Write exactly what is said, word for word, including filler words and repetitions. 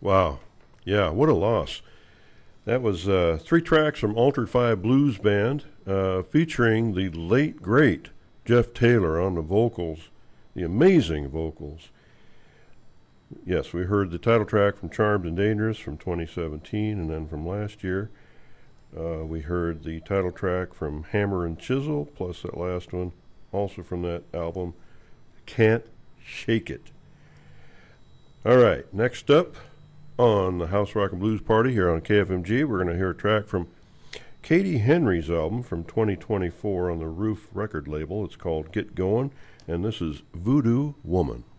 Wow. Yeah, what a loss. That was uh, three tracks from Altered Five Blues Band uh, featuring the late, great Jeff Taylor on the vocals, the amazing vocals. Yes, we heard the title track from Charmed and Dangerous from twenty seventeen, and then from last year, uh, we heard the title track from Hammer and Chisel, plus that last one, also from that album, Can't Shake It. All right, next up on the House Rock and Blues Party here on K F M G, we're going to hear a track from Katie Henry's album from twenty twenty-four on the Roof record label. It's called Get Going, and this is Voodoo Woman.